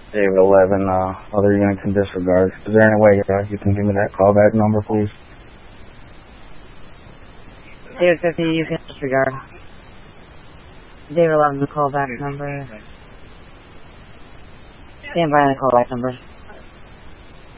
David 11, other units in disregard. Is there any way you can give me that callback number, please? David 50, you can disregard. David 11, the callback number. Stand by on the callback number.